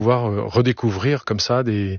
pouvoir redécouvrir comme ça des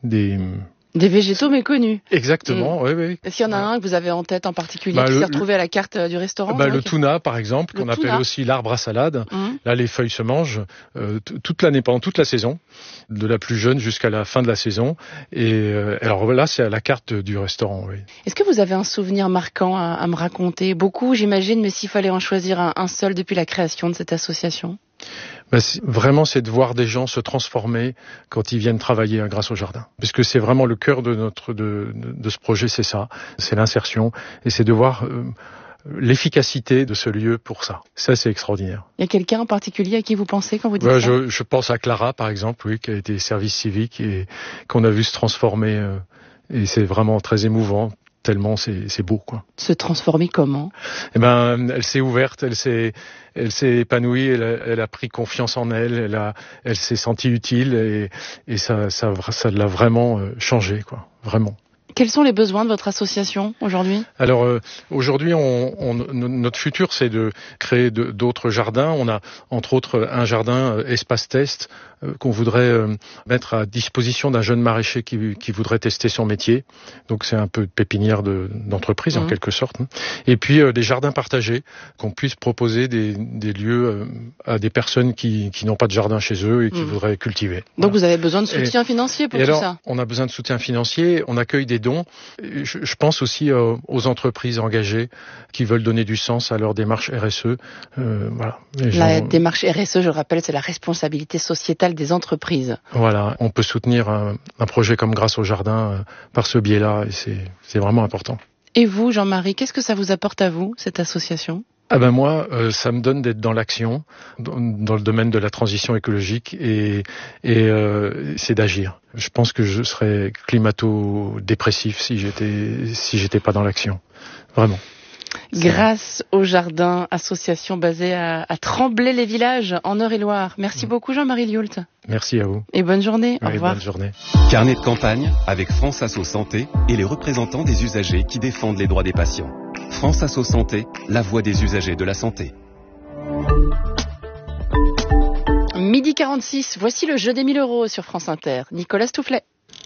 végétaux méconnus. Exactement, oui. Est-ce qu'il y en a un que vous avez en tête en particulier qui s'est retrouvé à la carte du restaurant? Le tuna, par exemple, qu'on appelle aussi l'arbre à salade. Là, les feuilles se mangent toute l'année, pendant toute la saison, de la plus jeune jusqu'à la fin de la saison. Et alors là, c'est à la carte du restaurant, oui. Est-ce que vous avez un souvenir marquant à me raconter? Beaucoup, j'imagine, mais s'il fallait en choisir un seul depuis la création de cette association? Vraiment, c'est de voir des gens se transformer quand ils viennent travailler grâce au jardin. Puisque c'est vraiment le cœur de ce projet, c'est ça. C'est l'insertion et c'est de voir l'efficacité de ce lieu pour ça. Ça, c'est extraordinaire. Il y a quelqu'un en particulier à qui vous pensez quand vous dites ça? Je pense à Clara, par exemple, oui, qui a été service civique et qu'on a vu se transformer. Et c'est vraiment très émouvant. Tellement c'est beau, quoi. Se transformer comment? Elle s'est ouverte, elle s'est épanouie, elle a pris confiance en elle, elle s'est sentie utile et ça l'a vraiment changé, quoi, vraiment. Quels sont les besoins de votre association aujourd'hui? Alors aujourd'hui, notre futur, c'est de créer d'autres jardins. On a entre autres un jardin espace test qu'on voudrait mettre à disposition d'un jeune maraîcher qui voudrait tester son métier. Donc c'est un peu de pépinière d'entreprise en quelque sorte. Et puis des jardins partagés, qu'on puisse proposer des lieux à des personnes qui n'ont pas de jardin chez eux et qui voudraient cultiver. Donc vous avez besoin de soutien financier pour tout ça? On a besoin de soutien financier, on accueille des dons. Je pense aussi aux entreprises engagées qui veulent donner du sens à leur démarche RSE. Voilà. La démarche RSE, je le rappelle, c'est la responsabilité sociétale des entreprises. Voilà, on peut soutenir un projet comme Grâce au Jardin par ce biais-là et c'est vraiment important. Et vous, Jean-Marie, qu'est-ce que ça vous apporte à vous, cette association ? Moi, ça me donne d'être dans l'action, dans le domaine de la transition écologique et c'est d'agir. Je pense que je serais climato-dépressif si j'étais pas dans l'action. Vraiment. Grâce au Jardin, association basée à Tremblay-les-Villages, en Eure-et-Loire. Merci beaucoup Jean-Marie Lioult. Merci à vous. Et bonne journée. Au revoir. Bonne journée. Carnet de campagne avec France Asso Santé et les représentants des usagers qui défendent les droits des patients. France Asso Santé, la voix des usagers de la santé. 12h46, voici le jeu des 1000 € sur France Inter. Nicolas Stoufflet.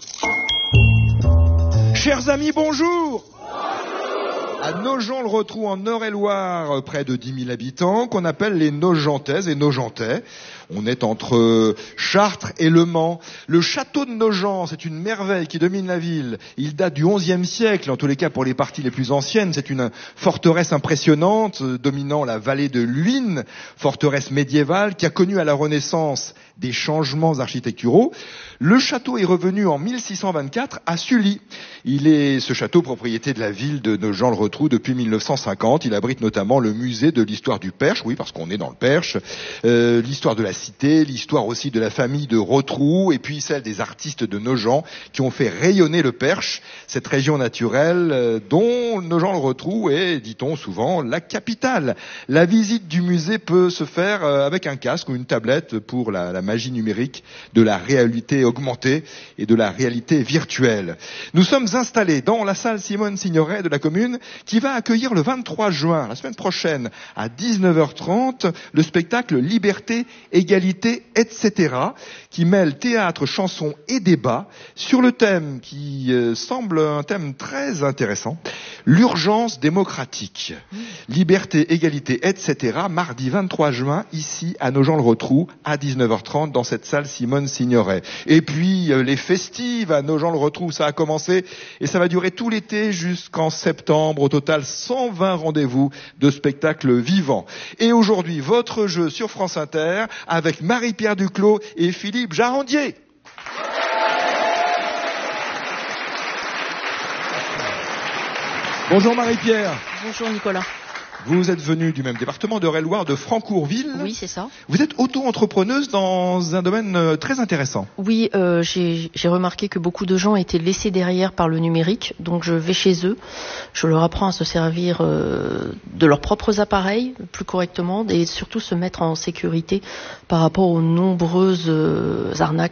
Chers amis, bonjour. À Nogent-le-Rotrou en Eure-et-Loire, près de 10 000 habitants, qu'on appelle les Nogentaises et Nogentais. On est entre Chartres et Le Mans. Le château de Nogent, c'est une merveille qui domine la ville. Il date du XIe siècle, en tous les cas pour les parties les plus anciennes. C'est une forteresse impressionnante, dominant la vallée de Luynes, forteresse médiévale qui a connu à la Renaissance des changements architecturaux. Le château est revenu en 1624 à Sully. Il est, ce château, propriété de la ville de Nogent-le-Rotrou depuis 1950. Il abrite notamment le musée de l'histoire du Perche, oui, parce qu'on est dans le Perche, l'histoire de la cité, l'histoire aussi de la famille de Rotrou, et puis celle des artistes de Nogent qui ont fait rayonner le Perche, cette région naturelle dont Nogent-le-Rotrou est, dit-on souvent, la capitale. La visite du musée peut se faire avec un casque ou une tablette pour la magie numérique de la réalité augmentée et de la réalité virtuelle. Nous sommes installés dans la salle Simone Signoret de la commune qui va accueillir le 23 juin, la semaine prochaine, à 19h30, le spectacle Liberté, Égalité, etc. qui mêle théâtre, chanson et débat sur le thème qui semble un thème très intéressant, l'urgence démocratique. Liberté, Égalité, etc. mardi 23 juin, ici à Nogent-le-Rotrou, à 19h30 dans cette salle Simone Signoret. Et puis les festives à Nogent-le-Rotrou, ça a commencé et ça va durer tout l'été jusqu'en septembre. Au total, 120 rendez-vous de spectacles vivants. Et aujourd'hui, votre jeu sur France Inter avec Marie-Pierre Duclos et Philippe Jarandier. Bonjour Marie-Pierre. Bonjour Nicolas. Vous êtes venue du même département d'Eure-et-Loire, de Francourville. Oui, c'est ça. Vous êtes auto-entrepreneuse dans un domaine très intéressant. Oui, j'ai remarqué que beaucoup de gens étaient laissés derrière par le numérique. Donc je vais chez eux, je leur apprends à se servir de leurs propres appareils plus correctement et surtout se mettre en sécurité par rapport aux nombreuses arnaques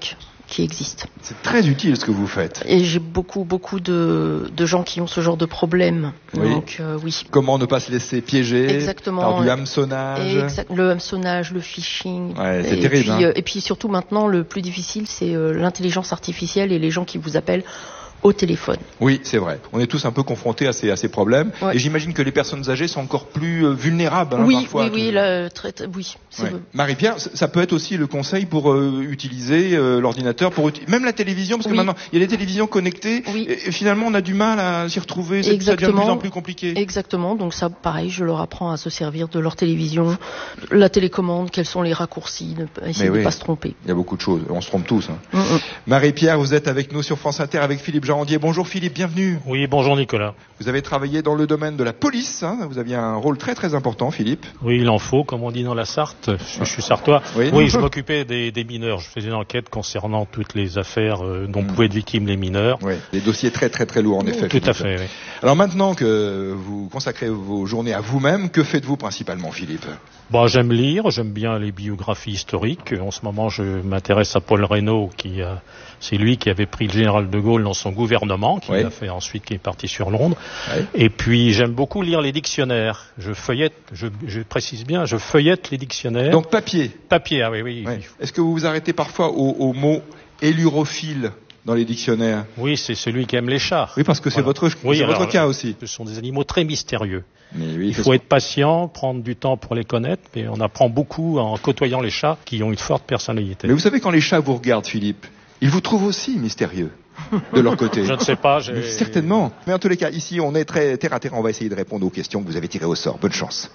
qui existent. C'est très utile ce que vous faites. Et j'ai beaucoup de gens qui ont ce genre de problème. Oui. Donc oui. Comment ne pas se laisser piéger Exactement. par du hameçonnage. Le hameçonnage, le phishing. Ouais, c'est terrible. Et puis surtout maintenant, le plus difficile, c'est l'intelligence artificielle et les gens qui vous appellent au téléphone. Oui, c'est vrai. On est tous un peu confrontés à ces problèmes. Ouais. Et j'imagine que les personnes âgées sont encore plus vulnérables parfois. Oui. Ouais. Marie-Pierre, ça peut être aussi le conseil pour utiliser l'ordinateur, même la télévision, parce que maintenant il y a les télévisions connectées. Oui. Et finalement, on a du mal à s'y retrouver. Ça devient de plus en plus compliqué. Exactement. Donc ça, pareil, je leur apprends à se servir de leur télévision, la télécommande, quels sont les raccourcis, essayer de ne pas se tromper. Il y a beaucoup de choses. On se trompe tous. Marie-Pierre, vous êtes avec nous sur France Inter avec Philippe Jarandier. Bonjour Philippe, bienvenue. Oui, bonjour Nicolas. Vous avez travaillé dans le domaine de la police, vous aviez un rôle très très important, Philippe. Oui, il en faut, comme on dit dans la Sarthe. Je suis sartois. Oui, je m'occupais des mineurs. Je faisais une enquête concernant toutes les affaires dont pouvaient être victimes les mineurs. Oui, des dossiers très très très lourds en effet. Tout Philippe. À fait, oui. Alors maintenant que vous consacrez vos journées à vous-même, que faites-vous principalement, Philippe ? J'aime lire, j'aime bien les biographies historiques. En ce moment, je m'intéresse à Paul Reynaud, c'est lui qui avait pris le général de Gaulle dans son gouvernement, qui l'a fait ensuite, qui est parti sur Londres. Oui. Et puis, j'aime beaucoup lire les dictionnaires. Je feuillette, je précise bien, je feuillette les dictionnaires. Donc papier. Papier, ah oui. Est-ce que vous vous arrêtez parfois au mot élurophile dans les dictionnaires ? Oui, c'est celui qui aime les chats. Oui, parce que c'est votre cas aussi. Ce sont des animaux très mystérieux. Mais oui, il faut être patient, prendre du temps pour les connaître, mais on apprend beaucoup en côtoyant les chats qui ont une forte personnalité. Mais vous savez, quand les chats vous regardent, Philippe, ils vous trouvent aussi mystérieux de leur côté. Je ne sais pas. Certainement. Mais en tous les cas, ici, on est très terre à terre. On va essayer de répondre aux questions que vous avez tirées au sort. Bonne chance.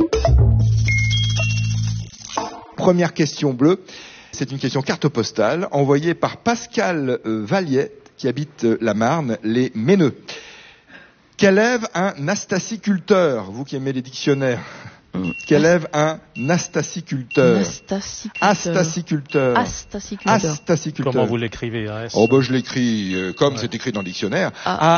Première question bleue. C'est une question carte postale envoyée par Pascal Valliet, qui habite la Marne, les Méneux. Qu'élève un astaciculteur, vous qui aimez les dictionnaires? Qu'élève un astaciculteur? Astaciculteur. Comment vous l'écrivez? Je l'écris comme c'est écrit dans le dictionnaire.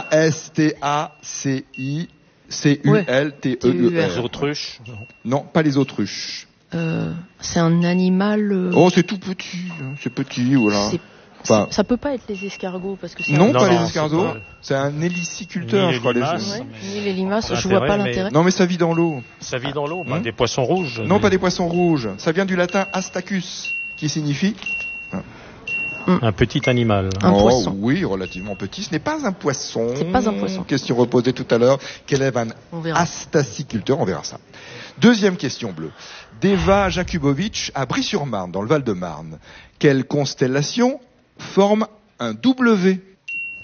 A-S-T-A-C-I-C-U-L-T-E-U-R. Les autruches? Non, pas les autruches. C'est un animal. C'est tout petit. C'est petit, voilà. Ça peut pas être les escargots parce que c'est non, pas les escargots. C'est un héliciculteur, je crois. Ni les limaces, je vois pas l'intérêt. Non, mais ça vit dans l'eau. Ça vit dans l'eau, des poissons rouges. Non, pas des poissons rouges. Ça vient du latin astacus, qui signifie un petit animal. Un poisson. Oui, relativement petit. Ce n'est pas un poisson. C'est pas un poisson. Question reposée tout à l'heure. Qu'élève un astaciculteur? On verra ça. Deuxième question bleue. Deva Jakubovic à Brie-sur-Marne, dans le Val-de-Marne. Quelle constellation forme un W?